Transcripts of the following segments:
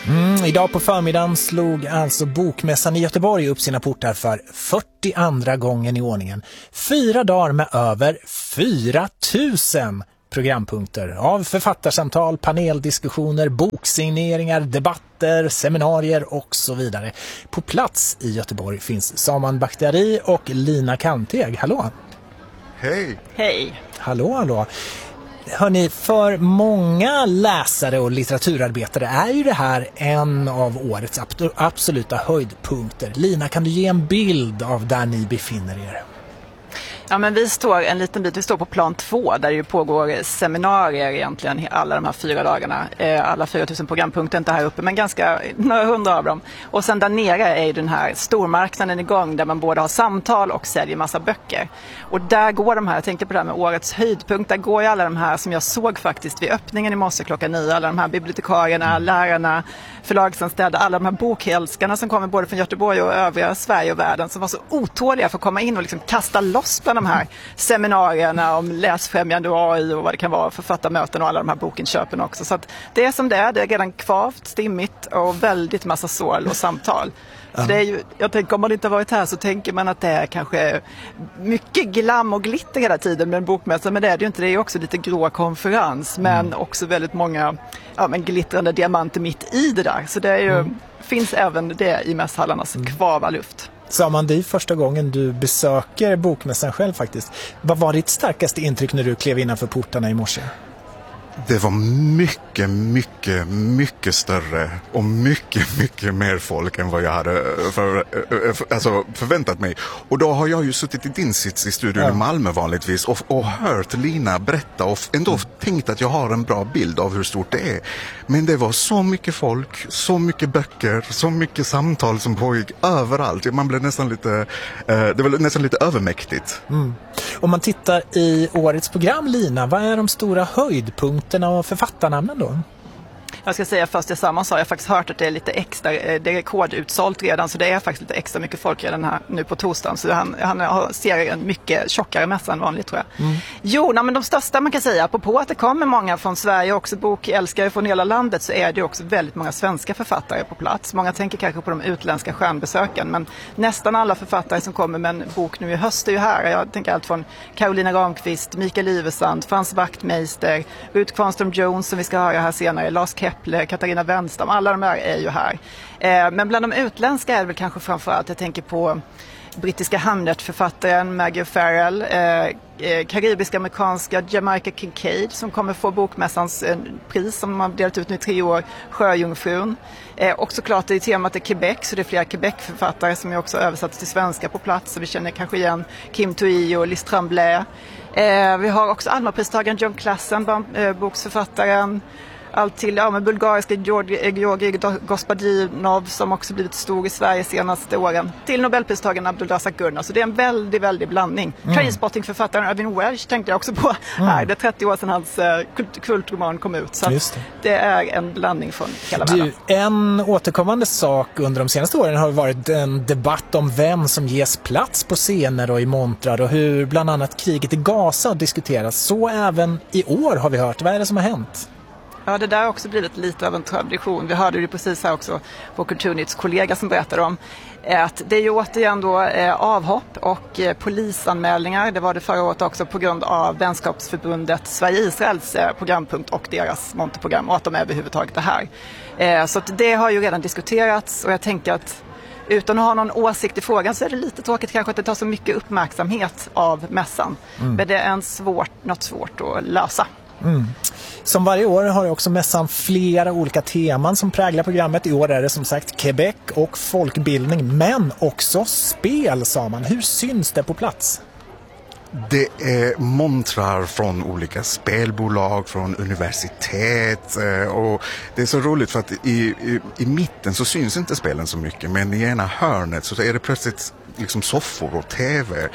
Idag på förmiddagen slog alltså Bokmässan i Göteborg upp sina portar för 42:a gången i ordningen. 4 dagar med över 4 000 programpunkter av författarsamtal, paneldiskussioner, boksigneringar, debatter, seminarier och så vidare. På plats i Göteborg finns Saman Bakhtiari och Lina Kanteg. Hallå! Hej! Hej! Hallå! Hörrni, för många läsare och litteraturarbetare är ju det här en av årets absoluta höjdpunkter. Lina, kan du ge en bild av där ni befinner er? Ja, men vi står på plan 2 där det pågår seminarier egentligen alla de här 4 dagarna. Alla 4 000 programpunkter inte här uppe, men några hundra av dem. Och sen där nere är ju den här stormarknaden igång där man både har samtal och säljer massa böcker. Och där går de här, jag tänkte på det här med årets höjdpunkt, där går ju alla de här som jag såg faktiskt vid öppningen i morse klockan 9. Alla de här bibliotekarierna, lärarna, förlagsanställda, alla de här bokälskarna som kommer både från Göteborg och övriga Sverige och världen som var så otåliga för att komma in och liksom kasta loss bland de här seminarierna om läsfrämjande och AI och vad det kan vara, författarmöten och alla de här bokinköpen också. Så att det är som det är redan kvavt, stimmigt och väldigt massa sål och samtal. Så det är ju, jag tänker, om man inte har varit här så tänker man att det är kanske mycket glam och glitter hela tiden med en bokmässa, men det är det ju inte. Det är ju också lite grå konferens, men också väldigt många glittrande diamanter mitt i det där. Så det är ju, finns även det i mässhallarnas kvava luft. Saman, det är första gången du besöker Bokmässan själv faktiskt. Vad var ditt starkaste intryck när du klev innanför portarna i morse? Det var mycket större och mycket mer folk än vad jag hade förväntat mig. Och då har jag ju suttit i din sits i studion i Malmö vanligtvis och hört Lina berätta och ändå tänkt att jag har en bra bild av hur stort det är. Men det var så mycket folk, så mycket böcker, så mycket samtal som pågick överallt. Man blev nästan lite, det var nästan lite övermäktigt. Om man tittar i årets program, Lina, vad är de stora höjdpunkterna och författarnamnen då? Jag ska säga först detsamma, så jag har faktiskt hört att det är lite extra, det är rekordutsålt redan, så det är faktiskt lite extra mycket folk redan här nu på torsdagen, så han ser en mycket tjockare mässa än vanligt, tror jag. Jo, men de största man kan säga, apropå att det kommer många från Sverige, också bokälskare från hela landet, så är det också väldigt många svenska författare på plats. Många tänker kanske på de utländska stjärnbesöken, men nästan alla författare som kommer med en bok nu i höst är ju här. Jag tänker allt från Carolina Ramqvist, Mikael Ivesand, Frans Wachtmeister, Ruth Kvarnström Jones som vi ska höra här senare, Lars Kepler, Katarina Wenstam, alla de här är ju här. Men bland de utländska är det väl kanske framförallt, jag tänker på brittiska Hamlet-författaren Maggie Farrell, karibisk-amerikanska Jamaica Kincaid som kommer få bokmässans pris som man har delat ut nu i 3 år, Sjöjungfrun. Och såklart det är temat är Quebec, så det är flera Quebec-författare som är också översatts till svenska på plats, så vi känner kanske igen Kim Thuy och Liz Tremblay. Vi har också Alma-pristagaren John Klassen, boksförfattaren. Allt till med bulgariska Georgi Gospodinov som också blivit stor i Sverige senaste åren, till Nobelpristagaren Abdulrazak Gurna. Så det är en väldigt blandning. Trainspotting-författaren Irving Welsh tänkte jag också på här. Det är 30 år sedan hans kultroman kom ut. Så det är en blandning från hela världen. En återkommande sak under de senaste åren har varit en debatt om vem som ges plats på scener och i montrar och hur bland annat kriget i Gaza diskuteras. Så även i år har vi hört. Vad är det som har hänt? Ja, det där har också blivit lite av en tradition. Vi hörde ju precis här också på Kulturnytts kollega som berättade om att det är ju återigen då avhopp och polisanmälningar. Det var det förra året också på grund av vänskapsförbundet Sverige-Israels programpunkt och deras monterprogram och att de överhuvudtaget är här. Så att det har ju redan diskuterats och jag tänker att utan att ha någon åsikt i frågan så är det lite tråkigt kanske att det tar så mycket uppmärksamhet av mässan. Men det är något svårt att lösa. Som varje år har också mässan flera olika teman som präglar programmet. I år är det som sagt Quebec och folkbildning, men också spel, sa man. Hur syns det på plats? Det är montrar från olika spelbolag, från universitet och det är så roligt för att i mitten så syns inte spelen så mycket, men i ena hörnet så är det plötsligt liksom soffor och tv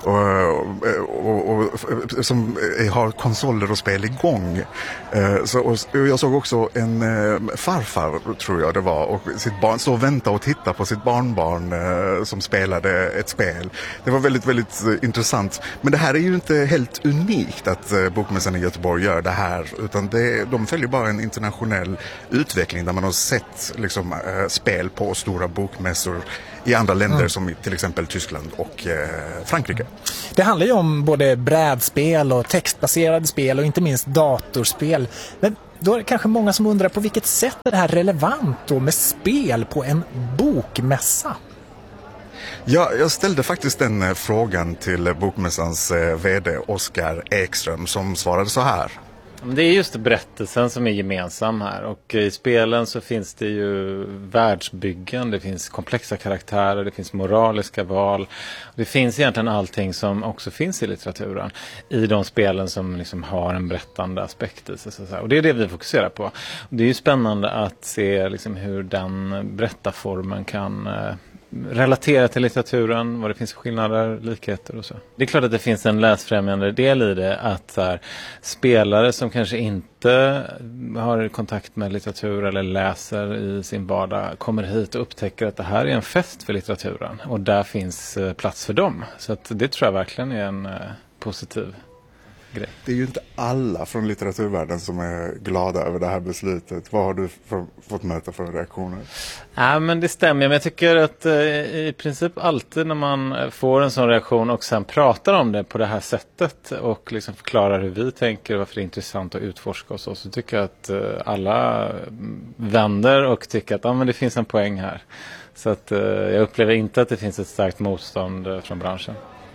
och som har konsoler och spel igång. Och jag såg också en farfar, tror jag det var, och sitt barn så vänta och titta på sitt barnbarn som spelade ett spel. Det var väldigt, väldigt intressant. Men det här är ju inte helt unikt att Bokmässan i Göteborg gör det här, utan de följer bara en internationell utveckling där man har sett liksom, spel på stora bokmässor i andra länder som till exempel Tyskland och Frankrike. Det handlar ju om både brädspel och textbaserade spel och inte minst datorspel. Men då är det kanske många som undrar på vilket sätt är det här relevant då med spel på en bokmässa? Ja, jag ställde faktiskt den frågan till Bokmässans vd Oskar Ekström som svarade så här. Det är just berättelsen som är gemensam här, och i spelen så finns det ju världsbyggen, det finns komplexa karaktärer, det finns moraliska val. Det finns egentligen allting som också finns i litteraturen i de spelen som liksom har en berättande aspekt i sig. Och det är det vi fokuserar på. Det är ju spännande att se liksom hur den berättarformen kan relatera till litteraturen, vad det finns för skillnader, likheter och så. Det är klart att det finns en läsfrämjande del i det, att så här, spelare som kanske inte har kontakt med litteratur eller läser i sin vardag kommer hit och upptäcker att det här är en fest för litteraturen och där finns plats för dem. Så att det tror jag verkligen är en positiv grej. Det är ju inte alla från litteraturvärlden som är glada över det här beslutet. Vad har du fått möta för reaktioner? Ja, men det stämmer. Men jag tycker att i princip alltid när man får en sån reaktion och sen pratar om det på det här sättet och liksom förklarar hur vi tänker och varför det är intressant att utforska oss, så tycker jag att alla vänder och tycker att men det finns en poäng här. Så att jag upplever inte att det finns ett starkt motstånd från branschen.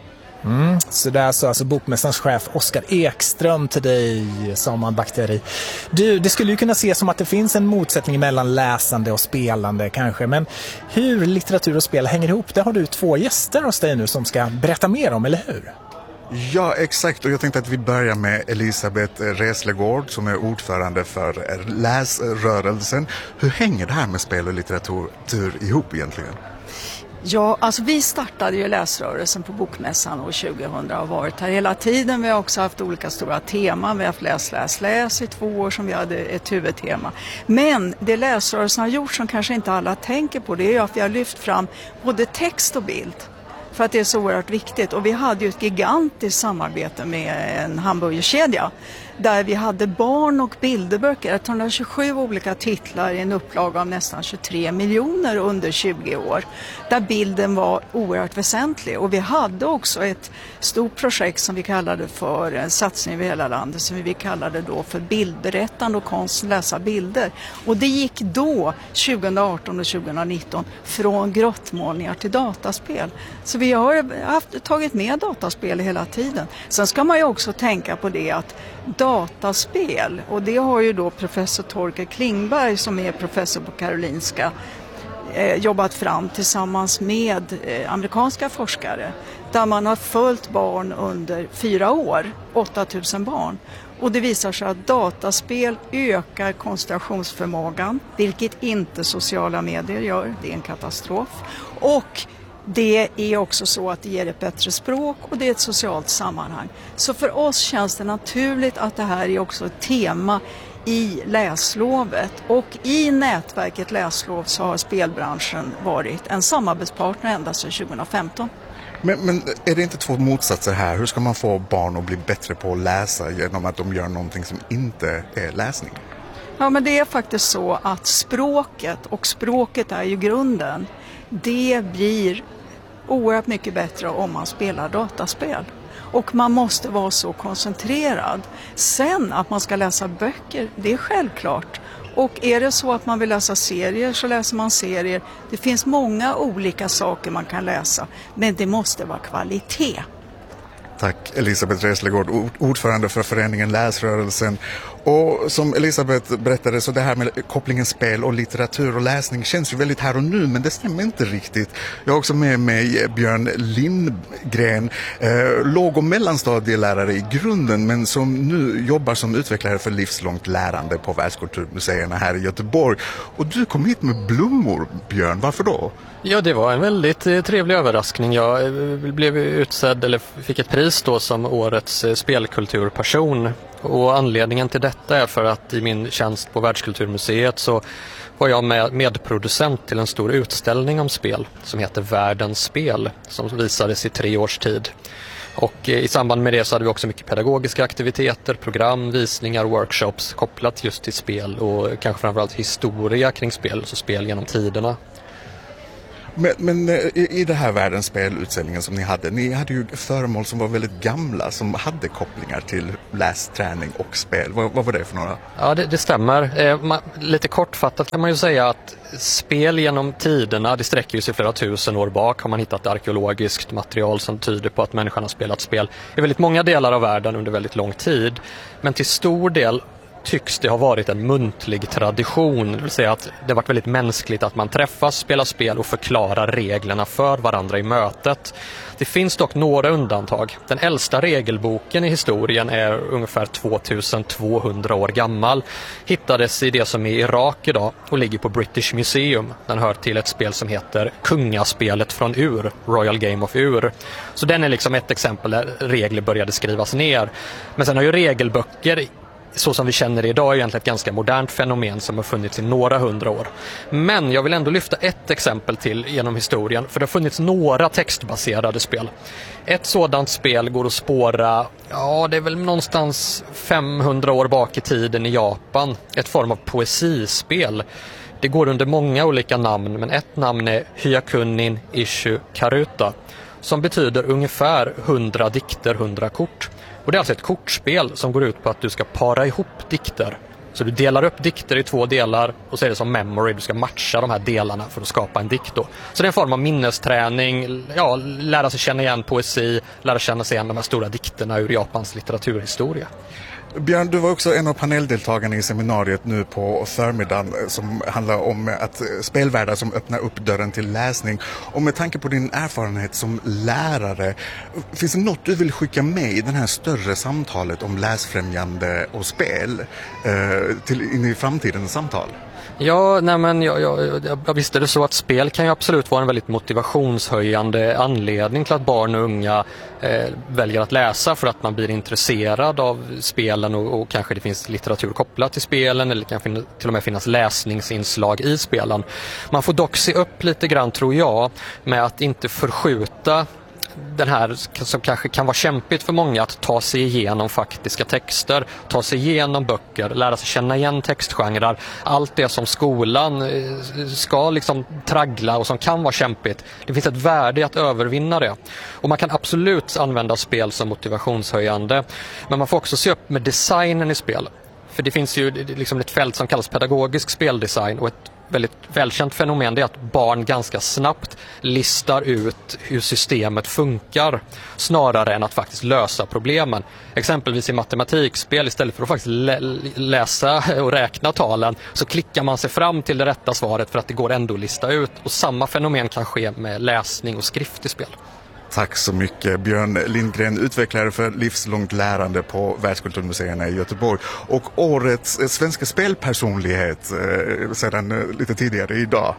Så där sa alltså Bokmässans chef Oskar Ekström till dig, Saman Bakteri. Det skulle ju kunna ses som att det finns en motsättning mellan läsande och spelande kanske, men hur litteratur och spel hänger ihop, det har du 2 gäster hos dig nu som ska berätta mer om, eller hur? Ja, exakt. Och jag tänkte att vi börjar med Elisabeth Reslegård som är ordförande för läsrörelsen. Hur hänger det här med spel och litteratur ihop egentligen? Ja, alltså vi startade ju läsrörelsen på Bokmässan år 2000 och har varit här hela tiden. Vi har också haft olika stora teman. Vi har haft läs i 2 år som vi hade ett huvudtema. Men det läsrörelsen har gjort som kanske inte alla tänker på, det är ju att vi har lyft fram både text och bild. För att det är så oerhört viktigt. Och vi hade ju ett gigantiskt samarbete med en hamburgerkedja där vi hade barn- och bilderböcker, 127 olika titlar i en upplaga av nästan 23 miljoner under 20 år. Där bilden var oerhört väsentlig. Och vi hade också ett stort projekt som vi kallade för en satsning över hela landet, som vi kallade då för bildberättande och konst läsa bilder. Och det gick då, 2018 och 2019, från grottmålningar till dataspel. Så vi har tagit med dataspel hela tiden. Sen ska man ju också tänka på det att dataspel, och det har ju då professor Torkel Klingberg som är professor på Karolinska jobbat fram tillsammans med amerikanska forskare, där man har följt barn under 4 år, 8000 barn. Och det visar sig att dataspel ökar koncentrationsförmågan, vilket inte sociala medier gör. Det är en katastrof. Och det är också så att det ger ett bättre språk och det är ett socialt sammanhang. Så för oss känns det naturligt att det här är också ett tema i läslovet. Och i nätverket Läslov så har spelbranschen varit en samarbetspartner ända sedan 2015. Men är det inte 2 motsatser här? Hur ska man få barn att bli bättre på att läsa genom att de gör någonting som inte är läsning? Ja, men det är faktiskt så att språket är ju grunden. Det blir oerhört mycket bättre om man spelar dataspel. Och man måste vara så koncentrerad. Sen att man ska läsa böcker, det är självklart. Och är det så att man vill läsa serier så läser man serier. Det finns många olika saker man kan läsa, men det måste vara kvalitet. Tack Elisabeth Reslegård, ordförande för föreningen Läsrörelsen. Och som Elisabeth berättade, så det här med kopplingen spel och litteratur och läsning känns ju väldigt här och nu, men det stämmer inte riktigt. Jag har också med mig Björn Lindgren, låg- och mellanstadielärare i grunden, men som nu jobbar som utvecklare för livslångt lärande på världskulturmuseerna här i Göteborg. Och du kom hit med blommor, Björn. Varför då? Ja, det var en väldigt trevlig överraskning. Jag blev utsedd, eller fick ett pris då, som årets spelkulturperson. Och anledningen till detta är för att i min tjänst på Världskulturmuseet så var jag medproducent till en stor utställning om spel som heter Världens spel, som visades i 3 års tid. Och i samband med det så hade vi också mycket pedagogiska aktiviteter, program, visningar, workshops kopplat just till spel och kanske framförallt historia kring spel, så spel genom tiderna. Men i det här Världens spelutställningen som ni hade ju föremål som var väldigt gamla, som hade kopplingar till lästräning och spel. Vad var det för några? Ja, det stämmer. Lite kortfattat kan man ju säga att spel genom tiderna, det sträcker sig flera tusen år bak. Har man hittat arkeologiskt material som tyder på att människan har spelat spel i väldigt många delar av världen under väldigt lång tid. Men till stor del tycks det ha varit en muntlig tradition, det vill säga att det har varit väldigt mänskligt att man träffas, spelar spel och förklarar reglerna för varandra i mötet. Det finns dock några undantag. Den äldsta regelboken i historien är ungefär 2200 år gammal. Hittades i det som är Irak idag och ligger på British Museum. Den hör till ett spel som heter Kungaspelet från Ur, Royal Game of Ur. Så den är liksom ett exempel där regler började skrivas ner. Men sen har ju regelböcker, så som vi känner det idag, är egentligen ett ganska modernt fenomen som har funnits i några hundra år. Men jag vill ändå lyfta ett exempel till genom historien, för det har funnits några textbaserade spel. Ett sådant spel går att spåra, det är väl någonstans 500 år bak i tiden i Japan. Ett form av poesispel. Det går under många olika namn, men ett namn är Hyakunin Ishu Karuta, som betyder ungefär 100 dikter, 100 kort. Och det är alltså ett kortspel som går ut på att du ska para ihop dikter. Så du delar upp dikter i 2 delar och så är det som memory. Du ska matcha de här delarna för att skapa en dikt då. Så det är en form av minnesträning, lära sig känna igen poesi, lära känna sig igen de här stora dikterna ur Japans litteraturhistoria. Björn, du var också en av paneldeltagarna i seminariet nu på förmiddagen som handlar om att spelvärldar som öppnar upp dörren till läsning. Och med tanke på din erfarenhet som lärare, finns det något du vill skicka med i det här större samtalet om läsfrämjande och spel in i framtidens samtal? Ja, jag visste det så att spel kan ju absolut vara en väldigt motivationshöjande anledning till att barn och unga väljer att läsa, för att man blir intresserad av spelen och kanske det finns litteratur kopplat till spelen, eller kan till och med finnas läsningsinslag i spelen. Man får dock se upp lite grann, tror jag, med att inte förskjuta den här som kanske kan vara kämpigt för många, att ta sig igenom faktiska texter, ta sig igenom böcker, lära sig känna igen textgenrer, allt det som skolan ska liksom traggla och som kan vara kämpigt. Det finns ett värde i att övervinna det. Och man kan absolut använda spel som motivationshöjande, men man får också se upp med designen i spel. För det finns ju liksom ett fält som kallas pedagogisk speldesign, och ett väldigt välkänt fenomen är att barn ganska snabbt listar ut hur systemet funkar snarare än att faktiskt lösa problemen. Exempelvis i matematikspel, istället för att faktiskt läsa och räkna talen, så klickar man sig fram till det rätta svaret för att det går ändå att lista ut. Och samma fenomen kan ske med läsning och skrift i spel. Tack så mycket Björn Lindgren, utvecklare för livslångt lärande på Världskulturmuseerna i Göteborg och årets svenska spelpersonlighet sedan lite tidigare idag.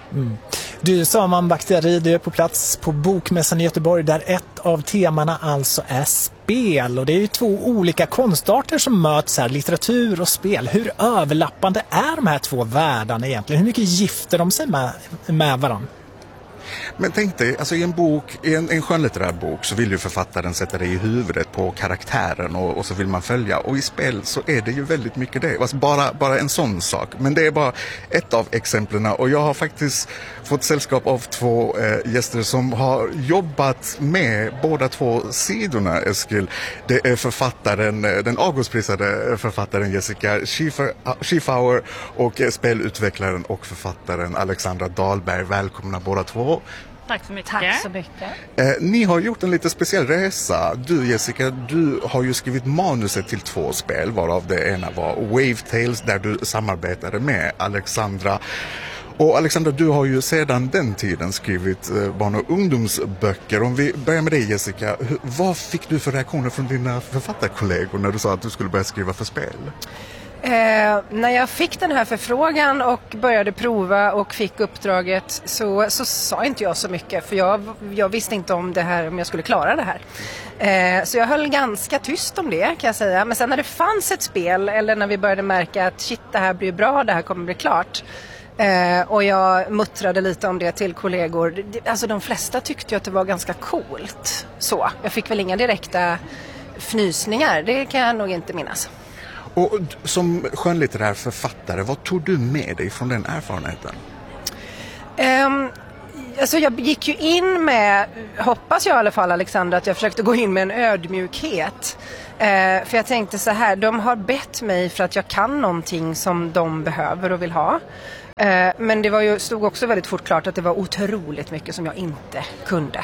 Du, Saman Bakhtari, du är på plats på Bokmässan i Göteborg där ett av temana alltså är spel. Och det är ju 2 olika konstarter som möts här, litteratur och spel. Hur överlappande är de här 2 världarna egentligen? Hur mycket gifter de sig med varandra? Men tänk dig, alltså i en bok, i en skönlitterär bok, så vill ju författaren sätta det i huvudet på karaktären och så vill man följa. Och i spel så är det ju väldigt mycket det. Alltså bara en sån sak. Men det är bara ett av exemplen. Och jag har faktiskt fått sällskap av 2 gäster som har jobbat med båda 2 sidorna, Eskil. Det är författaren, den Augustprisade författaren Jessica Schiefauer och spelutvecklaren och författaren Alexandra Dahlberg. Välkomna båda 2. Tack så mycket. Tack så mycket. Ni har gjort en lite speciell resa. Du Jessica, du har ju skrivit manuset till 2 spel, varav det ena var Wave Tales där du samarbetade med Alexandra. Och Alexandra, du har ju sedan den tiden skrivit barn- och ungdomsböcker. Om vi börjar med dig Jessica, vad fick du för reaktioner från dina författarkollegor när du sa att du skulle börja skriva för spel? När jag fick den här förfrågan och började prova och fick uppdraget så sa inte jag så mycket, för jag visste inte om det här, om jag skulle klara det här. Så jag höll ganska tyst om det, kan jag säga. Men sen när det fanns ett spel, eller när vi började märka att shit, det här blir bra, det här kommer bli klart. Och jag muttrade lite om det till kollegor. Alltså de flesta tyckte ju att det var ganska coolt. Så, jag fick väl inga direkta fnysningar, det kan jag nog inte minnas. Och som skönlitterär författare, vad tog du med dig från den erfarenheten? Alltså jag gick ju in med, hoppas jag i alla fall Alexandra, att jag försökte gå in med en ödmjukhet. För jag tänkte så här, de har bett mig för att jag kan någonting som de behöver och vill ha. Men det var ju, stod också väldigt fort klart att det var otroligt mycket som jag inte kunde.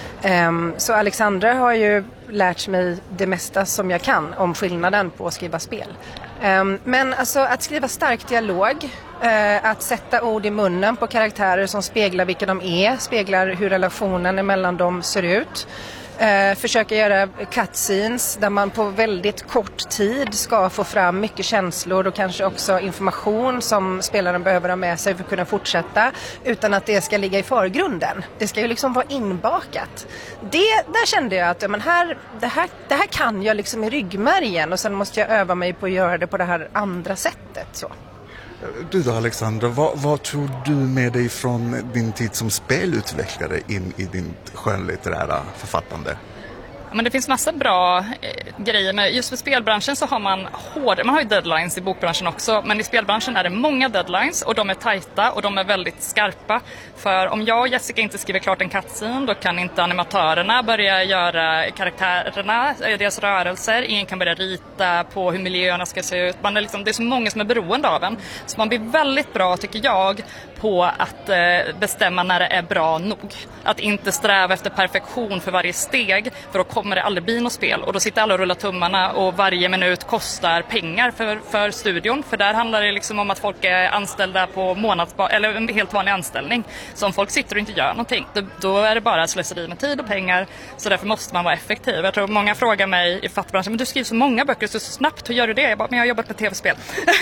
Så Alexandra har ju lärt mig det mesta som jag kan om skillnaden på att skriva spel. Men alltså att skriva stark dialog, att sätta ord i munnen på karaktärer som speglar vilka de är, speglar hur relationen mellan dem ser ut. Försöka göra cutscenes där man på väldigt kort tid ska få fram mycket känslor och kanske också information som spelaren behöver ha med sig för att kunna fortsätta, utan att det ska ligga i förgrunden. Det ska ju liksom vara inbakat. Där kände jag att det här kan jag liksom i ryggmärgen, och sen måste jag öva mig på att göra det på det här andra sättet. Så. Du då Alexandra, vad tog du med dig från din tid som spelutvecklare in i din skönlitterära författande? Ja, men det finns massa bra grejer. Men just för spelbranschen så har man har ju deadlines i bokbranschen också. Men i spelbranschen är det många deadlines och de är tajta och de är väldigt skarpa. För om jag och Jessica inte skriver klart en cutscene, då kan inte animatörerna börja göra karaktärerna, deras rörelser. Ingen kan börja rita på hur miljöerna ska se ut. Det är så många som är beroende av en. Så man blir väldigt bra, tycker jag, på att bestämma när det är bra nog. Att inte sträva efter perfektion för varje steg, för då kommer det aldrig bli något spel. Och då sitter alla och rullar tummarna och varje minut kostar pengar för studion. För där handlar det liksom om att folk är anställda på eller en helt vanlig anställning. Så om folk sitter och inte gör någonting, då är det bara slöseri med tid och pengar. Så därför måste man vara effektiv. Jag tror många frågar mig i fattbranschen, men du skriver så många böcker så snabbt, hur gör du det? Men jag har jobbat med tv-spel.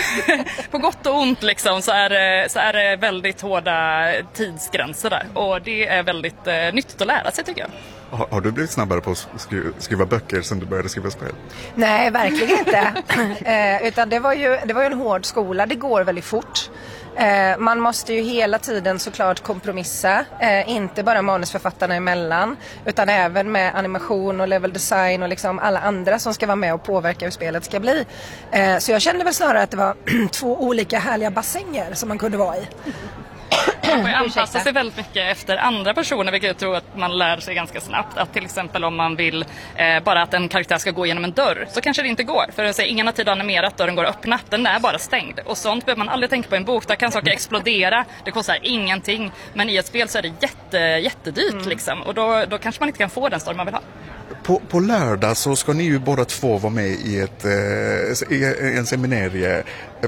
På gott och ont liksom, så är det väldigt hårda tidsgränser där. Och det är väldigt nyttigt att lära sig, tycker jag. Har du blivit snabbare på att skriva böcker sen du började skriva spel? Nej, verkligen inte. Utan det var ju en hård skola. Det går väldigt fort. Man måste ju hela tiden såklart kompromissa. Inte bara manusförfattarna emellan, utan även med animation och level design och liksom alla andra som ska vara med och påverka hur spelet ska bli. Så jag kände väl snarare att det var 2 olika härliga bassänger som man kunde vara i. Man får anpassa sig väldigt mycket efter andra personer, vilket jag tror att man lär sig ganska snabbt. Att till exempel om man vill bara att en karaktär ska gå genom en dörr, så kanske det inte går. För att säga, ingen har tid att animera att dörren går att öppna, den är bara stängd. Och sånt behöver man aldrig tänka på i en bok. Där kan saker explodera, det kostar ingenting. Men i ett spel så är det jättedyrt liksom. Och då kanske man inte kan få den story man vill ha. På lördag så ska ni ju båda två vara med i en seminarium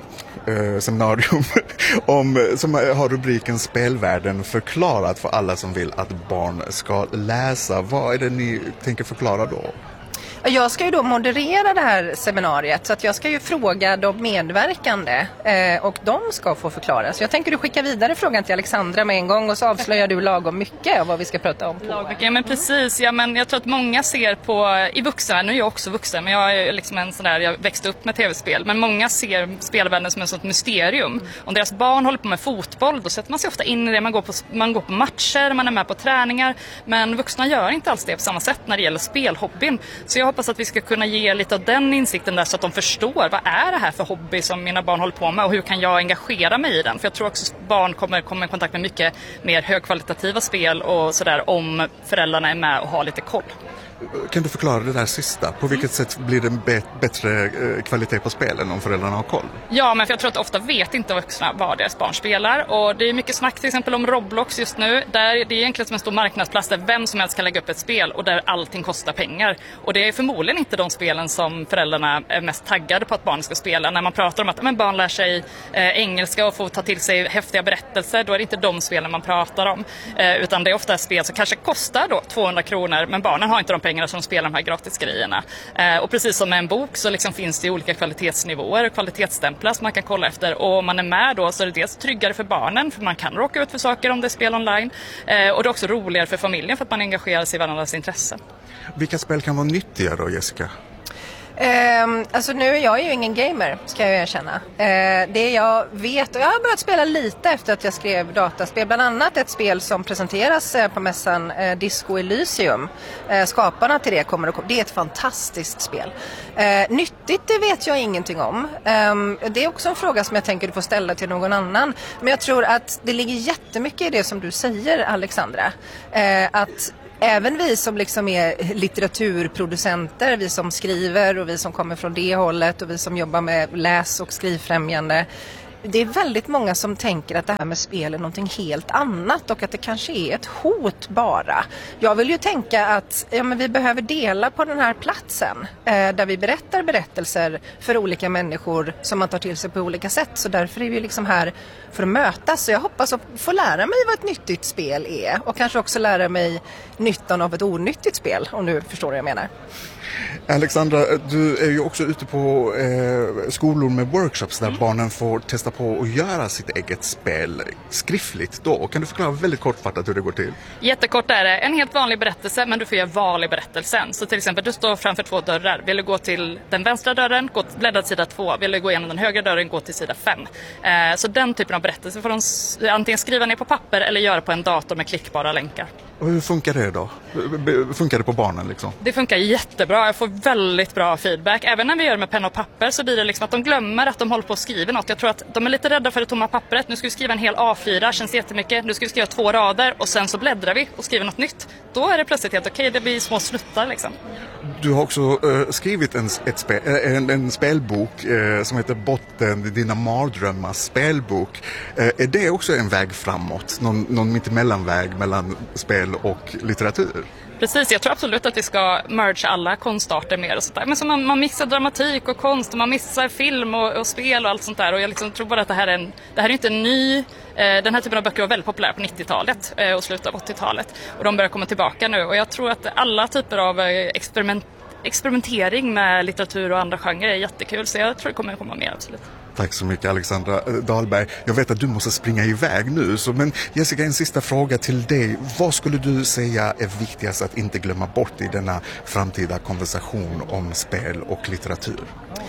som har rubriken Spelvärlden förklarat för alla som vill att barn ska läsa. Vad är det ni tänker förklara då? Jag ska ju då moderera det här seminariet, så att jag ska ju fråga de medverkande och de ska få förklara. Så jag tänker du skicka vidare frågan till Alexandra med en gång, och så avslöjar du lagom mycket av vad vi ska prata om. Ja, men precis. Ja, men jag tror att många ser på, i vuxen, nu är jag också vuxen, men jag är liksom jag växte upp med tv-spel, men många ser spelvärlden som ett sånt mysterium. Om deras barn håller på med fotboll, då sätter man sig ofta in i det, man går på matcher, man är med på träningar, men vuxna gör inte alls det på samma sätt när det gäller spelhobbyn. Så jag hoppas att vi ska kunna ge lite av den insikten där, så att de förstår vad är det här för hobby som mina barn håller på med och hur kan jag engagera mig i den. För jag tror också att barn kommer i kontakt med mycket mer högkvalitativa spel och sådär, om föräldrarna är med och har lite koll. Kan du förklara det där sista? På vilket sätt blir det bättre kvalitet på spelen om föräldrarna har koll? Ja, men för jag tror att ofta vet inte vuxna vad deras barn spelar. Och det är mycket snack till exempel om Roblox just nu. Där det är egentligen som en stor marknadsplats där vem som helst kan lägga upp ett spel och där allting kostar pengar. Och det är förmodligen inte de spelen som föräldrarna är mest taggade på att barn ska spela. När man pratar om att barn lär sig engelska och får ta till sig häftiga berättelser, då är det inte de spelen man pratar om. Utan det är ofta spel som kanske kostar då 200 kronor, men barnen har inte de pengarna som de spelar de här gratisgrejerna. Och precis som med en bok så liksom finns det olika kvalitetsnivåer och kvalitetsstämplar som man kan kolla efter. Och om man är med då så är det dels tryggare för barnen, för man kan råka ut för saker om det är spel online. Och det är också roligare för familjen för att man engagerar sig i varandras intressen. Vilka spel kan vara nyttiga då, Jessica? Alltså nu är jag ju ingen gamer, ska jag erkänna. Det jag vet, och jag har börjat spela lite efter att jag skrev dataspel, bland annat ett spel som presenteras på mässan, Disco Elysium. Skaparna till det det är ett fantastiskt spel. Nyttigt, det vet jag ingenting om. Det är också en fråga som jag tänker du får ställa till någon annan. Men jag tror att det ligger jättemycket i det som du säger, Alexandra. Att även vi som liksom är litteraturproducenter, vi som skriver och vi som kommer från det hållet och vi som jobbar med läs- och skrivfrämjande. Det är väldigt många som tänker att det här med spel är någonting helt annat och att det kanske är ett hot bara. Jag vill ju tänka att men vi behöver dela på den här platsen där vi berättar berättelser för olika människor som man tar till sig på olika sätt. Så därför är vi liksom här för att mötas. Så jag hoppas att få lära mig vad ett nyttigt spel är och kanske också lära mig nyttan av ett onyttigt spel, om du förstår vad jag menar. Alexandra, du är ju också ute på skolor med workshops där barnen får testa på att göra sitt eget spel skriftligt då. Kan du förklara väldigt kortfattat hur det går till? Jättekort är det. En helt vanlig berättelse, men du får göra val i berättelsen. Så till exempel, du står framför 2 dörrar. Vill du gå till den vänstra dörren, bläddra till sida 2. Vill du gå igenom den högra dörren, gå till sida 5. Så den typen av berättelse får de antingen skriva ner på papper eller göra på en dator med klickbara länkar. Och hur funkar det då? Funkar det på barnen liksom? Det funkar jättebra. Jag får väldigt bra feedback. Även när vi gör det med penna och papper så blir det liksom att de glömmer att de håller på att skriva något. Jag tror att de är lite rädda för det tomma pappret. Nu ska vi skriva en hel A4, känns jättemycket. Nu ska vi skriva 2 rader och sen så bläddrar vi och skriver något nytt. Då är det plötsligt helt okej. Det blir små sluttar liksom. Du har också skrivit en spelbok som heter Botten, dina mardrömmar spelbok. Är det också en väg framåt? Någon mittemellanväg mellan spel och litteratur? Precis, jag tror absolut att vi ska merge alla konstarter mer och sånt där. Men så man mixar dramatik och konst och man mixar film och spel och allt sånt där. Och jag liksom tror bara att det här är inte en ny... Den här typen av böcker var väldigt populär på 90-talet och slutet av 80-talet. Och de börjar komma tillbaka nu. Och jag tror att alla typer av experimentering med litteratur och andra genrer är jättekul. Så jag tror det kommer att komma mer, absolut. Tack så mycket, Alexandra Dahlberg. Jag vet att du måste springa iväg nu, men Jessica, en sista fråga till dig. Vad skulle du säga är viktigast att inte glömma bort i denna framtida konversation om spel och litteratur?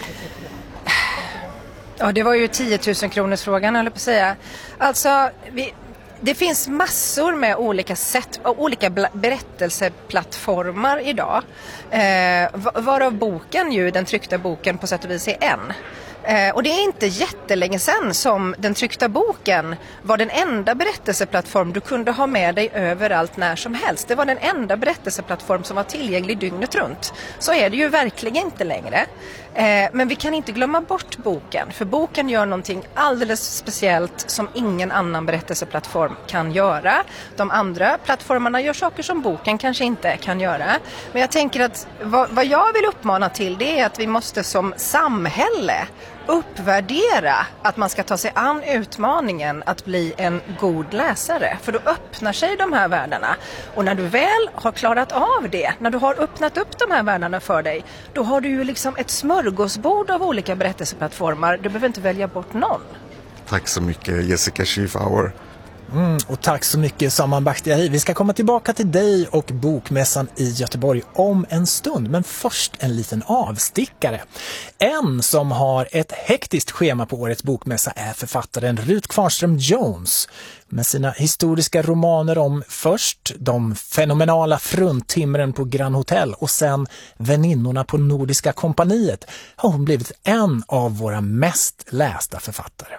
Ja, det var ju 10 000 kronors frågan, höll jag på att säga. Alltså, det finns massor med olika berättelseplattformar idag. Varav boken ju, den tryckta boken på sätt och vis är en. Och det är inte jättelänge sedan som den tryckta boken var den enda berättelseplattform du kunde ha med dig överallt när som helst. Det var den enda berättelseplattform som var tillgänglig dygnet runt. Så är det ju verkligen inte längre. Men vi kan inte glömma bort boken. För boken gör någonting alldeles speciellt som ingen annan berättelseplattform kan göra. De andra plattformarna gör saker som boken kanske inte kan göra. Men jag tänker att vad jag vill uppmana till, det är att vi måste som samhälle uppvärdera att man ska ta sig an utmaningen att bli en god läsare. För då öppnar sig de här världarna. Och när du väl har klarat av det, när du har öppnat upp de här världarna för dig, då har du ju liksom ett smörgåsbord av olika berättelseplattformar. Du behöver inte välja bort någon. Tack så mycket, Jessica Schiefauer. Och tack så mycket, Saman Bakhtiari. Vi ska komma tillbaka till dig och bokmässan i Göteborg om en stund. Men först en liten avstickare. En som har ett hektiskt schema på årets bokmässa är författaren Ruth Kvarnström Jones. Med sina historiska romaner om först de fenomenala fruntimren på Grand Hotel och sen väninnorna på Nordiska kompaniet har hon blivit en av våra mest lästa författare.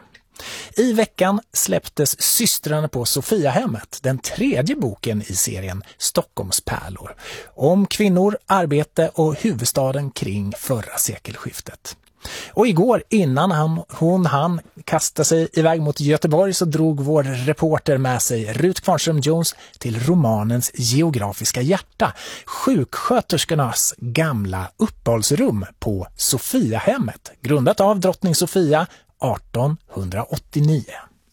I veckan släpptes Systrarna på Sofiahemmet, den 3:e boken i serien Stockholmspärlor, om kvinnor, arbete och huvudstaden kring förra sekelskiftet. Och igår, innan hon hann kasta sig iväg mot Göteborg, så drog vår reporter med sig Rut Kvarnström-Jones till romanens geografiska hjärta, sjuksköterskornas gamla uppehållsrum på Sofiahemmet, grundat av drottning Sofia 1889.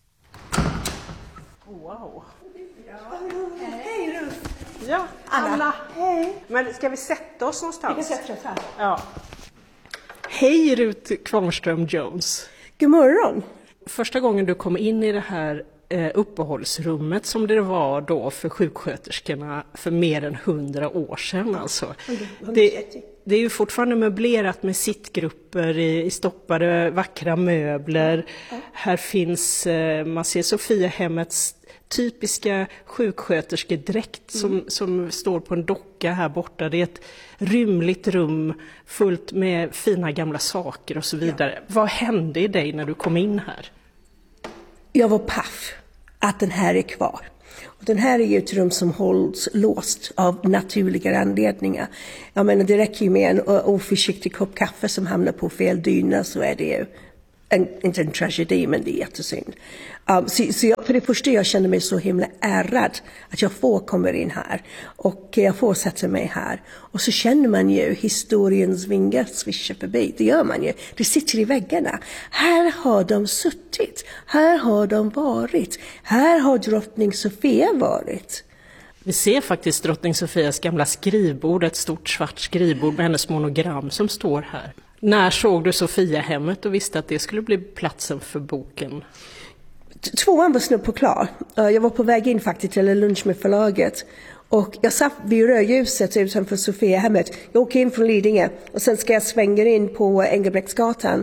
Wow. Hej Rut. Ja, Anna. Hej. Men ska vi sätta oss någonstans? Vi kan sätta oss här. Ja. Hej Rut Kvarnström-Jones. God morgon. Första gången du kom in i det här uppehållsrummet som det var då för sjuksköterskorna för mer än 100 år sedan. Alltså. Det är ju fortfarande möblerat med sittgrupper i stoppade vackra möbler. Här finns, man ser Sofiahemmets typiska sjuksköterskedräkt som står på en docka här borta. Det är ett rymligt rum fullt med fina gamla saker och så vidare. Ja. Vad hände i dig när du kom in här? Jag var paff att den här är kvar. Och den här är ju ett rum som hålls låst av naturliga anledningar. Jag menar, det räcker ju med en oförsiktig kopp kaffe som hamnar på fel dyna, så är det ju inte en tragedi, men det är jättesynd. Så jag, för det första, jag känner mig så himla ärad att jag får komma in här och jag får sätta mig här. Och så känner man ju historiens vingar svischa förbi. Det gör man ju. Det sitter i väggarna. Här har de suttit. Här har de varit. Här har drottning Sofia varit. Vi ser faktiskt drottning Sofias gamla skrivbord, ett stort svart skrivbord med hennes monogram som står här. När såg du Sofiahemmet och visste att det skulle bli platsen för boken? 2:an var snudd på klar. Jag var på väg in faktiskt till en lunch med förlaget. Och jag satt vid rödljuset utanför Sofiahemmet. Jag åker in från Lidingö och sen ska jag svänga in på Engelbrektsgatan.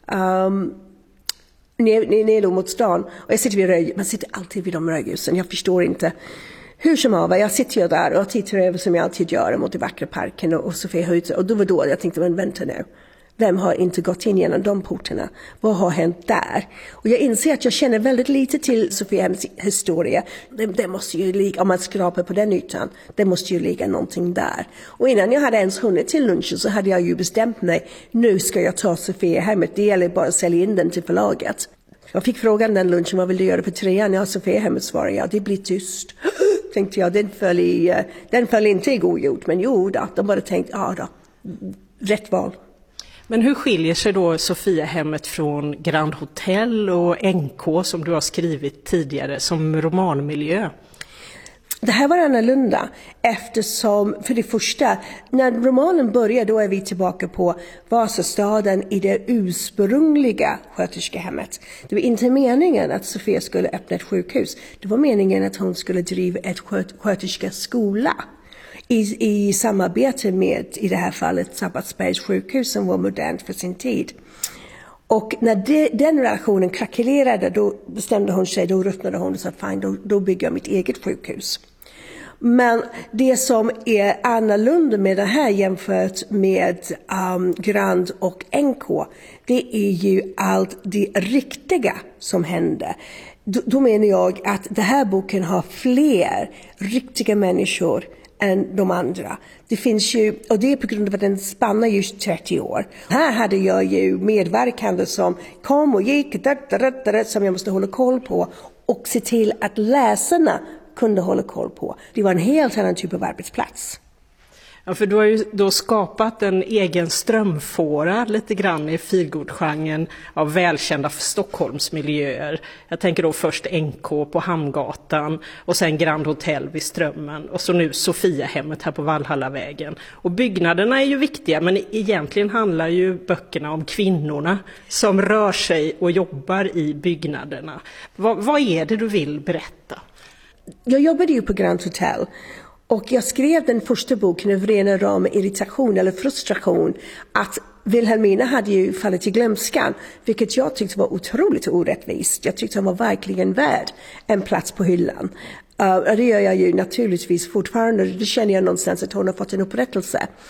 Ner mot stan. Och jag sitter vid rödljuset. Man sitter alltid vid de rödljusen. Jag förstår inte. Hur som haver, jag sitter ju där och tittar över som jag alltid gör mot den vackra parken och Sofiahuset. Och då var då jag tänkte, men vänta nu. Vem har inte gått in genom de portarna? Vad har hänt där? Och jag inser att jag känner väldigt lite till Sofiahemmets historia. Det måste ju ligga, om man skrapar på den ytan, det måste ju ligga någonting där. Och innan jag hade ens hunnit till lunchen så hade jag ju bestämt mig, nu ska jag ta Sofiahemmet. Det gäller bara att sälja in den till förlaget. Jag fick frågan den lunchen, vad vill du göra på 3:an? Ja, Sofiahemmet svarade jag, det blir tyst. Tänkte jag, den föll inte i god jord. Men jo då, de bara tänkte, ja då, rätt val. Men hur skiljer sig då Sofiahemmet från Grand Hotel och NK som du har skrivit tidigare som romanmiljö? Det här var annorlunda eftersom, för det första, när romanen börjar då är vi tillbaka på Vasastaden i det ursprungliga sköterskehemmet. Det var inte meningen att Sofia skulle öppna ett sjukhus. Det var meningen att hon skulle driva ett sköterskeskola i samarbete med, i det här fallet, Sabbatsbergs sjukhus som var modernt för sin tid. Och när den relationen krackelerade, då bestämde hon sig, då ruttnade hon och sa, fine, då bygger jag mitt eget sjukhus. Men det som är annorlunda med det här jämfört med Grand och NK, det är ju allt det riktiga som hände. Då menar jag att den här boken har fler riktiga människor än de andra. Det finns ju, och det är på grund av att den spannar just 30 år. Här hade jag ju medverkande som kom och gick, som jag måste hålla koll på och se till att läsarna kunde hålla koll på. Det var en helt annan typ av arbetsplats. Ja, för du har ju då skapat en egen strömfåra lite grann i feelgood-genren av välkända Stockholmsmiljöer. Jag tänker då först NK på Hamngatan och sen Grand Hotel vid Strömmen och så nu Sofiahemmet här på Valhallavägen. Och byggnaderna är ju viktiga, men egentligen handlar ju böckerna om kvinnorna som rör sig och jobbar i byggnaderna. Vad är det du vill berätta? Jag jobbade ju på Grand Hotel. Och jag skrev den första boken av rena ram irritation eller frustration att Wilhelmina hade ju fallit i glömskan, vilket jag tyckte var otroligt orättvist. Jag tyckte hon var verkligen värd en plats på hyllan. Det gör jag ju naturligtvis fortfarande. Det känner jag någonstans att hon har fått en upprättelse.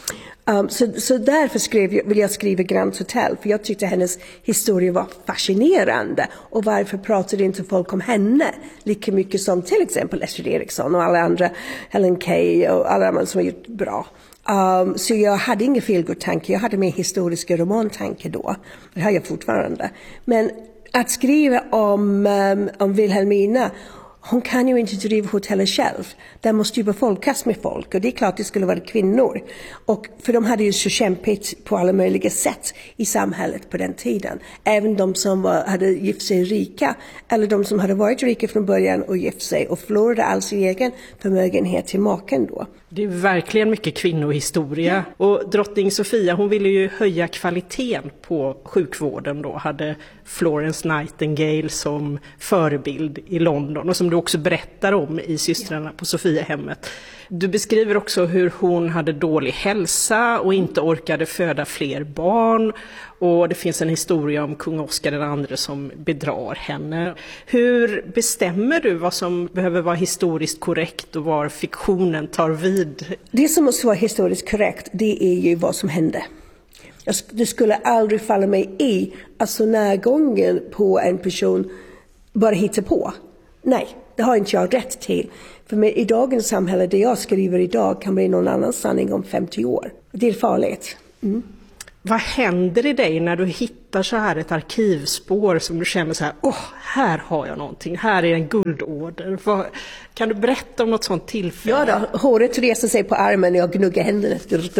Så därför vill jag skriva Grand Hotel, för jag tyckte hennes historia var fascinerande. Och varför pratade inte folk om henne lika mycket som till exempel Estrid Eriksson och alla andra, Helen Kay och alla andra som har gjort bra. Så jag hade ingen feelgood-tanke, jag hade mer historiska romantanke då. Det har jag fortfarande. Men att skriva om Wilhelmina, hon kan ju inte driva hotellet själv. Där måste ju befolkas med folk. Och det är klart det skulle vara kvinnor. Och för de hade ju så kämpigt på alla möjliga sätt i samhället på den tiden. Även de som hade gift sig rika. Eller de som hade varit rika från början och gift sig. Och förlorade all sin egen förmögenhet till maken då. Det är verkligen mycket kvinnohistoria. Ja. Och drottning Sofia, hon ville ju höja kvaliteten på sjukvården då. Hade Florence Nightingale som förebild i London. Och som du också berättar om i Systrarna på Sofiahemmet. Du beskriver också hur hon hade dålig hälsa och inte orkade föda fler barn. Och det finns en historia om kung Oscar II som bedrar henne. Hur bestämmer du vad som behöver vara historiskt korrekt och var fiktionen tar vid? Det som måste vara historiskt korrekt, det är ju vad som hände. Det skulle aldrig falla mig i alltså närgången på en person bara hitta på. Nej, det har inte jag rätt till. För i dagens samhälle, det jag skriver idag kan bli någon annan sanning om 50 år. Det är farligt. Mm. Vad händer i dig när du hittar så här ett arkivspår som du känner så här, här har jag någonting, här är en guldorder. Kan du berätta om något sånt tillfälle? Ja då, håret reser sig på armen och jag gnuggar händerna.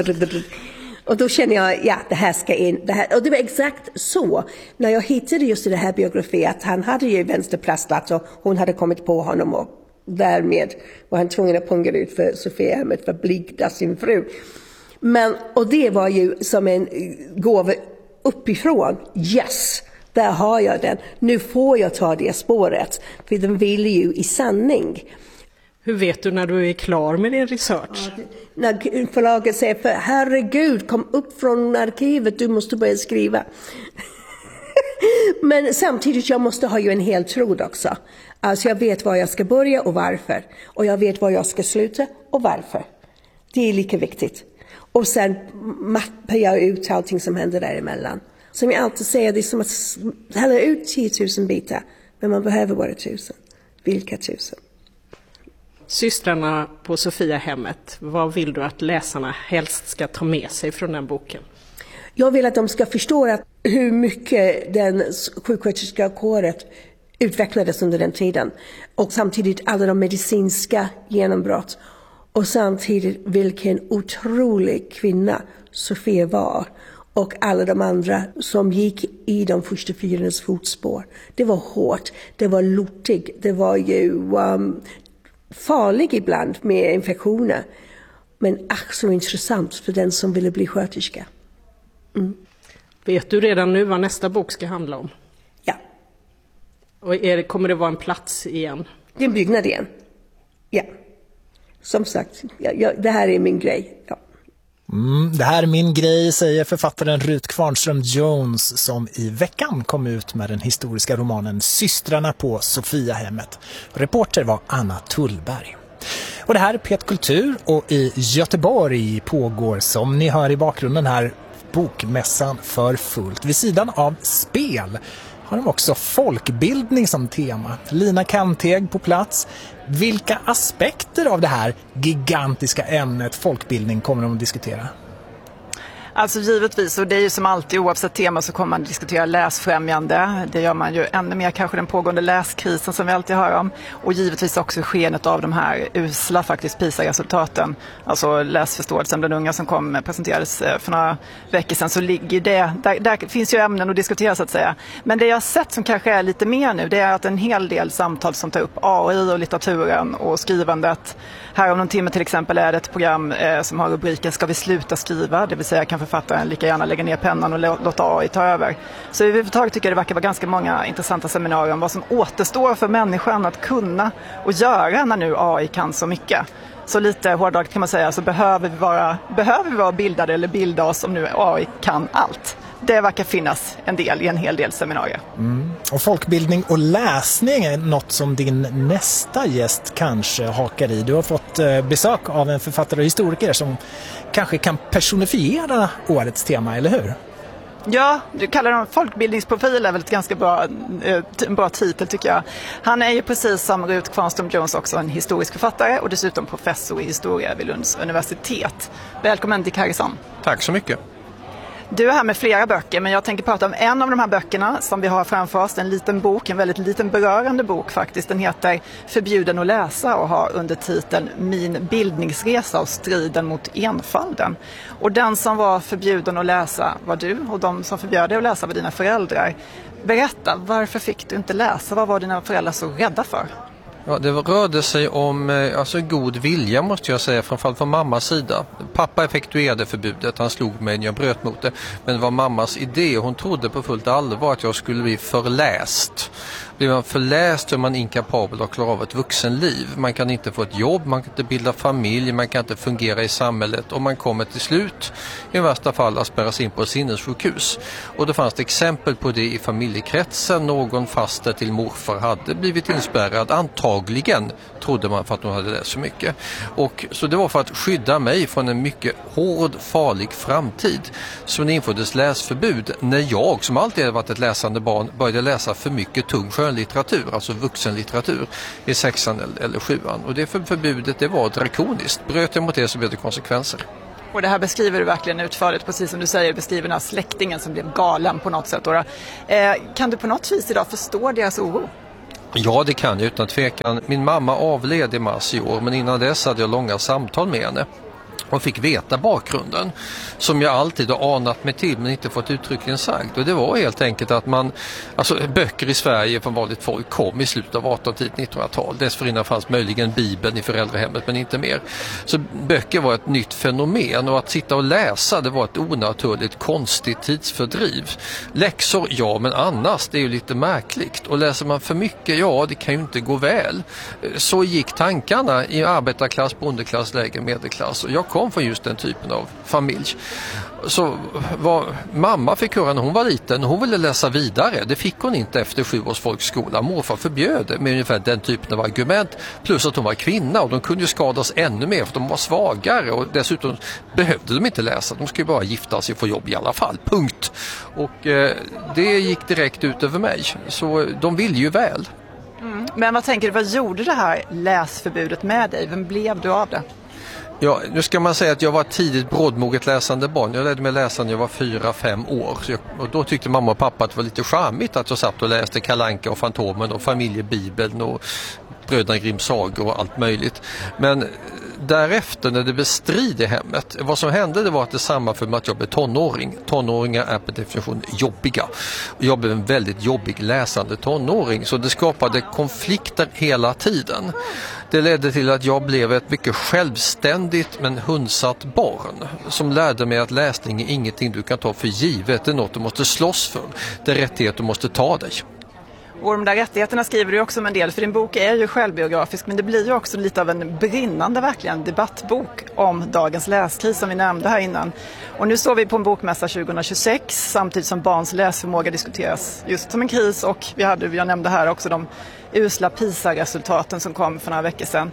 Och då känner jag, ja, det här ska in. Det här. Och det var exakt så. När jag hittade just det här biografi, att han hade ju vänsterplastat och hon hade kommit på honom och därmed var han tvungen att punga ut för Sofiahemmet för att blidka sin fru. Och det var ju som en gåva uppifrån. Yes, där har jag den. Nu får jag ta det spåret. För den vill ju i sanning. Hur vet du när du är klar med din research? Ja, när förlaget säger, för herregud, kom upp från arkivet, du måste börja skriva. Men samtidigt, jag måste ha ju en hel tråd också. Alltså jag vet var jag ska börja och varför. Och jag vet var jag ska sluta och varför. Det är lika viktigt. Och sen mappar jag ut allting som händer däremellan. Som jag alltid säger, det är som att hälla ut 10 000 bitar. Men man behöver bara 1000. Vilka 1000? Systrarna på Sofiahemmet, vad vill du att läsarna helst ska ta med sig från den boken? Jag vill att de ska förstå hur mycket den sjuksköterska kåret utvecklades under den tiden. Och samtidigt alla de medicinska genombrott. Och samtidigt vilken otrolig kvinna Sofia var. Och alla de andra som gick i de första fyrornas fotspår. Det var hårt, det var lotigt, det var ju farligt ibland med infektioner. Men så intressant för den som ville bli sköterska. Mm. Vet du redan nu vad nästa bok ska handla om? Ja. Och kommer det vara en plats igen? Det är en byggnad igen. Ja. Som sagt, det här är min grej. Ja. Det här är min grej, säger författaren Ruth Kvarnström Jones, som i veckan kom ut med den historiska romanen Systrarna på Sofiahemmet. Reporter var Anna Tullberg. Och det här är Pet Kultur, och i Göteborg pågår, som ni hör i bakgrunden här, bokmässan för fullt. Vid sidan av spel har de också folkbildning som tema. Lina Kanteg på plats. Vilka aspekter av det här gigantiska ämnet folkbildning kommer de att diskutera? Alltså givetvis, och det är ju som alltid oavsett tema så kommer man diskutera läsfrämjande. Det gör man ju ännu mer kanske den pågående läskrisen som vi alltid hör om. Och givetvis också skenet av de här usla faktiskt PISA-resultaten. Alltså läsförståelsen bland unga som presenterades för några veckor sedan, så ligger det, där finns ju ämnen att diskutera så att säga. Men det jag har sett som kanske är lite mer nu, det är att en hel del samtal som tar upp AI och litteraturen och skrivandet. Här om någon timme till exempel är det ett program som har rubriken Ska vi sluta skriva? Det vill säga kan författaren lika gärna lägga ner pennan och låta AI ta över. Så överhuvudtaget tycker jag det verkar vara ganska många intressanta seminarier om vad som återstår för människan att kunna och göra när nu AI kan så mycket. Så lite hårdraget kan man säga, så behöver vi vara bildade eller bilda oss om nu AI kan allt. det verkar finnas en del i en hel del seminarier. Och folkbildning och läsning är något som din nästa gäst kanske hakar i. Du har fått besök av en författare och historiker som kanske kan personifiera årets tema, eller hur? Ja, du kallar dem folkbildningsprofil, är väl ett ganska bra titel tycker jag. Han är ju precis som Ruth Kvarnström Jones också en historisk författare och dessutom professor i historia vid Lunds universitet. Välkommen Dick Harrison. Tack så mycket. Du är här med flera böcker, men jag tänker prata om en av de här böckerna som vi har framför oss. En liten bok, en väldigt liten berörande bok faktiskt. Den heter Förbjuden att läsa och har under titeln Min bildningsresa och striden mot enfalden. Och den som var förbjuden att läsa var du och de som förbjöd dig att läsa var dina föräldrar. Berätta, varför fick du inte läsa? Vad var dina föräldrar så rädda för? Ja, det rörde sig om god vilja måste jag säga, framförallt från mammas sida. Pappa effektuerade förbudet, han slog mig när jag bröt mot det. Men det var mammas idé och hon trodde på fullt allvar att jag skulle bli förläst. Blir man förläst är man inkapabel att klara av ett vuxenliv. Man kan inte få ett jobb, man kan inte bilda familj, man kan inte fungera i samhället och man kommer till slut i värsta fall att spärras in på sinnessjukhus. Och det fanns exempel på det i familjekretsen. Någon faster till morfar hade blivit inspärrad, antagligen trodde man för att hon hade läst så mycket. Och så det var för att skydda mig från en mycket hård, farlig framtid som det infördes läsförbud när jag, som alltid hade varit ett läsande barn, började läsa för mycket tung skönlitteratur, alltså vuxenlitteratur i 6:an eller 7:an. Och det förbudet det var drakoniskt. Bröt jag mot det så blev det konsekvenser. Och det här beskriver du verkligen utförligt, precis som du säger, beskriver den här släktingen som blev galen på något sätt. Kan du på något vis idag förstå deras oro? Ja, det kan jag utan tvekan. Min mamma avled i mars i år, men innan dess hade jag långa samtal med henne. Och fick veta bakgrunden som jag alltid har anat mig till men inte fått uttryckligen sagt. Och det var helt enkelt att böcker i Sverige från vanligt folk kom i slutet av 1800-1900-tal. Dessförinnan fanns möjligen Bibeln i föräldrahemmet men inte mer. Så böcker var ett nytt fenomen och att sitta och läsa det var ett onaturligt konstigt tidsfördriv. Läxor, ja, men annars det är ju lite märkligt. Och läser man för mycket, ja det kan ju inte gå väl. Så gick tankarna i arbetarklass, bondeklass, lägre medelklass. Och jag kom från just den typen av familj. Så vad mamma fick höra när hon var liten, hon ville läsa vidare. Det fick hon inte efter 7 års folkskola. Morfar förbjöd det med ungefär den typen av argument. Plus att hon var kvinna och de kunde ju skadas ännu mer för de var svagare. Och dessutom behövde de inte läsa. De skulle bara gifta sig och få jobb i alla fall. Punkt. Och det gick direkt ut över mig. Så de ville ju väl. Men vad tänker du, vad gjorde det här läsförbudet med dig? Vem blev du av det? Ja, nu ska man säga att jag var tidigt brådmoget läsande barn. Jag lärde mig läsa när jag var 4-5 år. Och då tyckte mamma och pappa att det var lite charmigt att jag satt och läste Kalle Anka och Fantomen och Familjebibeln och Bröderna Grimms sagor och allt möjligt. Men därefter när det blev strid i hemmet, vad som hände det var att det sammanföll med att jag blev tonåring. Tonåringar är på definition jobbiga. Och jag blev en väldigt jobbig läsande tonåring så det skapade konflikter hela tiden. Det ledde till att jag blev ett mycket självständigt men hundsatt barn som lärde mig att läsning är ingenting du kan ta för givet. Det är något du måste slåss för. Det är rättighet du måste ta dig. Och de där rättigheterna skriver du också om en del, för din bok är ju självbiografisk, men det blir ju också lite av en brinnande verkligen debattbok om dagens läskris som vi nämnde här innan. Och nu står vi på en bokmässa 2026 samtidigt som barns läsförmåga diskuteras just som en kris och jag nämnde här också de usla PISA-resultaten som kom för några veckor sedan.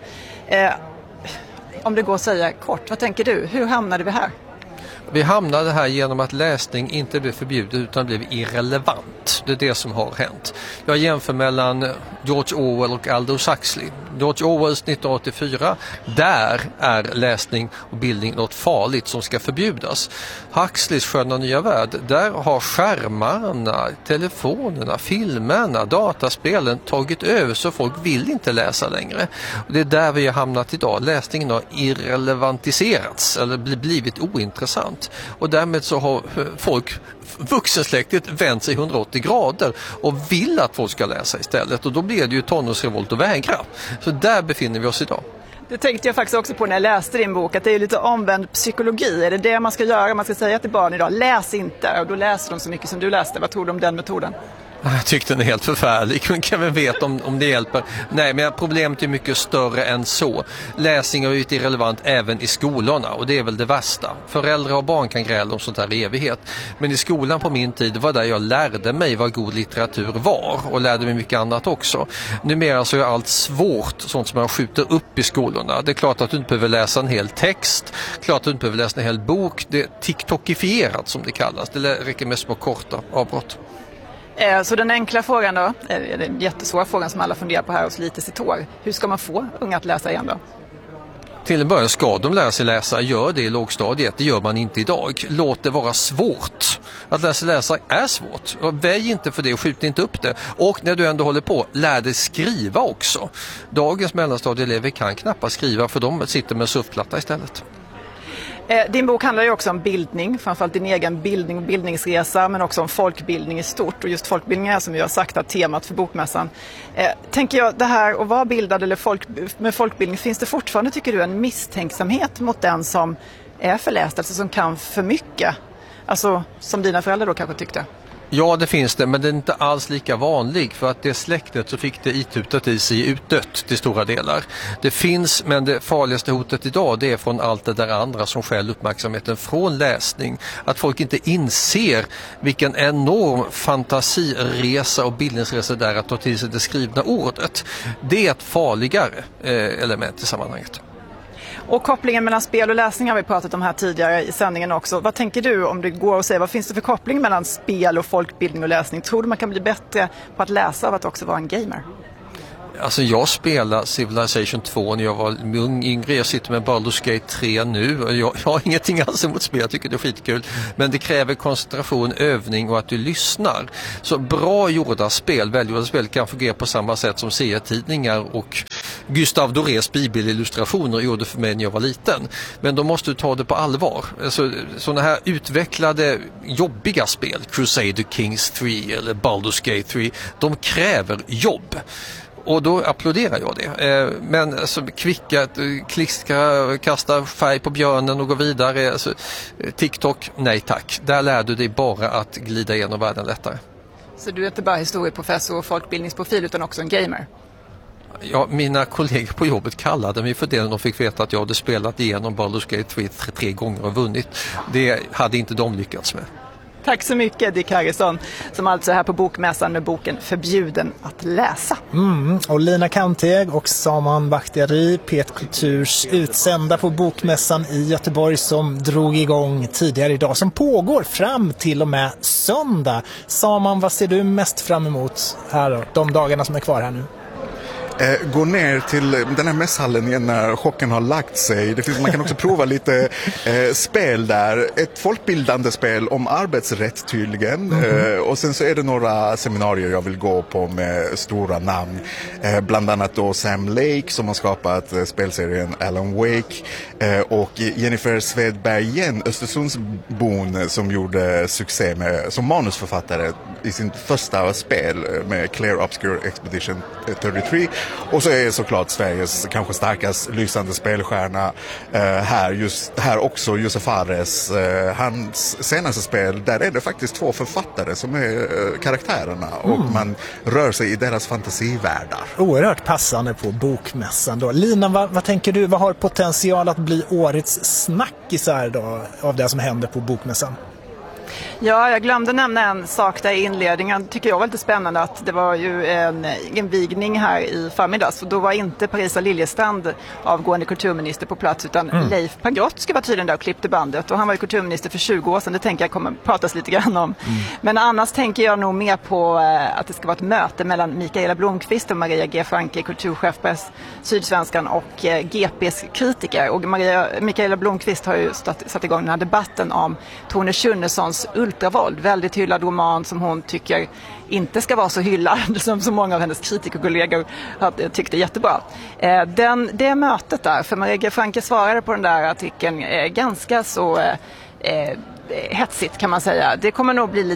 Om det går att säga kort, vad tänker du? Hur hamnade vi här? Vi hamnade här genom att läsning inte blev förbjudet utan blev irrelevant. Det är det som har hänt. Jag jämför mellan George Orwell och Aldous Huxley. George Orwells 1984, där är läsning och bildning något farligt som ska förbjudas. Huxleys Sköna nya värld, där har skärmarna, telefonerna, filmerna, dataspelen tagit över så folk vill inte läsa längre. Och det är där vi har hamnat idag. Läsningen har irrelevantiserats eller blivit ointressant. Och därmed så har vuxensläktet vänt sig 180 grader och vill att folk ska läsa istället. Och då blir det ju tonårsrevolt och vägra. Så där befinner vi oss idag. Det tänkte jag faktiskt också på när jag läste din bok, att det är lite omvänd psykologi. Är det det man ska göra? Man ska säga till barn idag, läs inte. Och då läser de så mycket som du läste. Vad tror du om den metoden? Jag tyckte den är helt förfärlig. Kan vi veta om det hjälper? Nej, men problemet är mycket större än så. Läsning är ju irrelevant även i skolorna och det är väl det värsta. Föräldrar och barn kan gräla om sånt här i evighet. Men i skolan på min tid var där jag lärde mig vad god litteratur var och lärde mig mycket annat också. Numera så är allt svårt, sånt som man skjuter upp i skolorna. Det är klart att du inte behöver läsa en hel text, klart att du inte behöver läsa en hel bok. Det är TikTokifierat som det kallas. Det räcker med små korta avbrott. Så den enkla frågan då, den jättesvåra frågan som alla funderar på här och sliter sitt hår. Hur ska man få unga att läsa igen då? Till en början ska de lära sig läsa, gör det i lågstadiet, det gör man inte idag. Låt det vara svårt. Att läsa är svårt. Väj inte för det och skjut inte upp det. Och när du ändå håller på, lär dig skriva också. Dagens mellanstadieelever kan knappast skriva för de sitter med surfplatta istället. Din bok handlar ju också om bildning, framförallt din egen bildning och bildningsresa, men också om folkbildning i stort. Och just folkbildning är, som vi har sagt, att temat för bokmässan. Tänker jag, det här att vara bildad eller med folkbildning, finns det fortfarande, tycker du, en misstänksamhet mot den som är förläst, alltså som kan för mycket? Alltså som dina föräldrar då kanske tyckte? Ja, det finns det, men det är inte alls lika vanlig för att det släktet så fick det itutat i sig utdött till stora delar. Det finns, men det farligaste hotet idag det är från allt det där andra som skäl uppmärksamheten från läsning. Att folk inte inser vilken enorm fantasiresa och bildningsresa det är att ta till sig det skrivna ordet. Det är ett farligare element i sammanhanget. Och kopplingen mellan spel och läsning har vi pratat om här tidigare i sändningen också. Vad tänker du om det går att säga, vad finns det för koppling mellan spel och folkbildning och läsning? Tror du man kan bli bättre på att läsa av att också vara en gamer? Alltså jag spelade Civilization 2 när jag var yngre. Jag sitter med Baldur's Gate 3 nu. Jag har ingenting alls emot spel, jag tycker det är skitkul. Men det kräver koncentration, övning och att du lyssnar. Så bra gjorda spel, välgjorda spel kan fungera på samma sätt som serietidningar och Gustav Dorés bibelillustrationer gjorde för mig när jag var liten. Men då måste du ta det på allvar. Alltså, sådana här utvecklade, jobbiga spel, Crusader Kings 3 eller Baldur's Gate 3, de kräver jobb. Och då applåderar jag det. Men alltså, klicka, kasta färg på björnen och gå vidare. Alltså, TikTok, nej tack. Där lär du dig bara att glida igenom världen lättare. Så du är inte bara historieprofessor och folkbildningsprofil utan också en gamer? Ja, mina kollegor på jobbet kallade mig för det när de fick veta att jag hade spelat igenom Baldur's Gate 3 gånger och vunnit. Det hade inte de lyckats med. Tack så mycket Dick Harrison, som alltså är här på Bokmässan med boken Förbjuden att läsa. Och Lina Kanteg och Saman Bakhtiari, Pet Kulturs utsända på Bokmässan i Göteborg som drog igång tidigare idag, som pågår fram till och med söndag. Saman, vad ser du mest fram emot här då, de dagarna som är kvar här nu? Gå ner till den här mässhallen igen när chocken har lagt sig. Man kan också prova lite spel där. Ett folkbildande spel om arbetsrätt tydligen. Och sen så är det några seminarier jag vill gå på med stora namn. Bland annat då Sam Lake som har skapat spelserien Alan Wake. Och Jennifer Svedberg igen, Östersundsbon som gjorde succé som manusförfattare i sin första spel med Clear Obscure Expedition 33. Och så är såklart Sveriges kanske starkast lysande spelstjärna här också, Josef Fares. Hans senaste spel, där är det faktiskt 2 författare som är karaktärerna och man rör sig i deras fantasivärldar. Oerhört passande på Bokmässan då. Lina, vad tänker du? Vad har potential att bli årets snackisar då av det som händer på Bokmässan? Ja, jag glömde nämna en sak där i inledningen. Tycker jag var lite spännande att det var ju en invigning här i förmiddags. Och då var inte Parisa Liljestrand, avgående kulturminister, på plats utan Leif Pagrotsky var tydligen där och klippte bandet. Och han var ju kulturminister för 20 år sedan. Det tänker jag kommer pratas lite grann om. Men annars tänker jag nog mer på att det ska vara ett möte mellan Mikaela Blomqvist och Maria G. Franke, kulturchef på Sydsvenskan, och GPs kritiker. Och Mikaela Blomqvist har ju satt igång den här debatten om Tone Schunnesons Ultravåld, väldigt hyllad roman som hon tycker inte ska vara så hyllad som så många av hennes kritikerkollegor tyckte jättebra. Det mötet där, för Maria G. Franke svarade på den där artikeln ganska så hetsigt kan man säga. Det kommer nog bli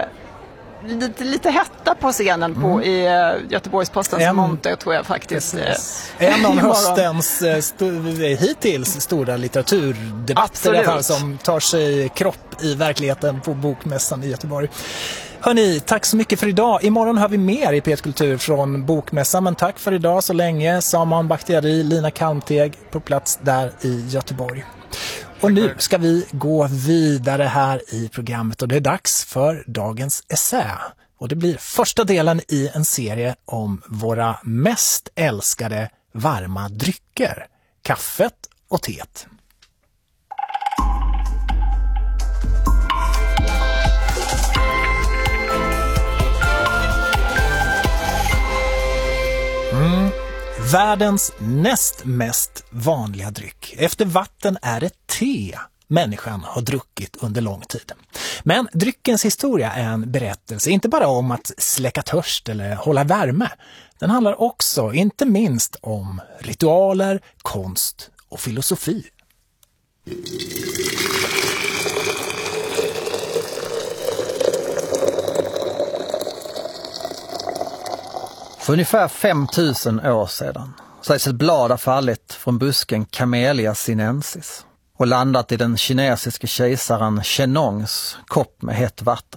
lite hetta på scenen i Göteborgs-Postens monter, tror jag faktiskt. En av höstens hittills stora litteraturdebatter i alla fall, som tar sig kropp i verkligheten på Bokmässan i Göteborg. Hörni, tack så mycket för idag. Imorgon hör vi mer i P1 Kultur från Bokmässan, men tack för idag så länge. Saman Bakhtiari, Lina Kalmteg på plats där i Göteborg. Och nu ska vi gå vidare här i programmet och det är dags för dagens essä. Och det blir första delen i en serie om våra mest älskade varma drycker. Kaffet och teet. Världens näst mest vanliga dryck. Efter vatten är det te människan har druckit under lång tid. Men dryckens historia är en berättelse inte bara om att släcka törst eller hålla värme. Den handlar också, inte minst, om ritualer, konst och filosofi. För ungefär 5000 år sedan sägs ett blad ha fallit från busken Camellia sinensis och landat i den kinesiske kejsaren Shennongs kopp med hett vatten.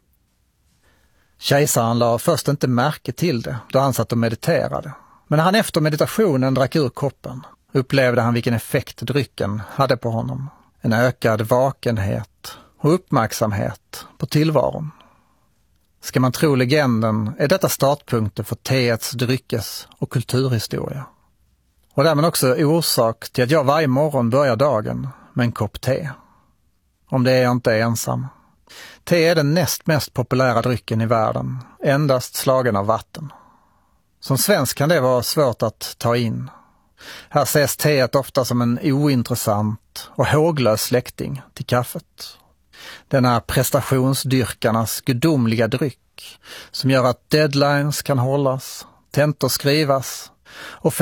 Kejsaren la först inte märke till det då han satt och mediterade. Men när han efter meditationen drack ur koppen upplevde han vilken effekt drycken hade på honom. En ökad vakenhet och uppmärksamhet på tillvaron. Ska man tro legenden är detta startpunkten för teets dryckes- och kulturhistoria. Och därmed också orsak till att jag varje morgon börjar dagen med en kopp te. Om det är jag inte ensam. Te är den näst mest populära drycken i världen, endast slagen av vatten. Som svensk kan det vara svårt att ta in. Här ses teet ofta som en ointressant och håglös släkting till kaffet. Denna prestationsdyrkarnas gudomliga dryck som gör att deadlines kan hållas, tentor skrivas och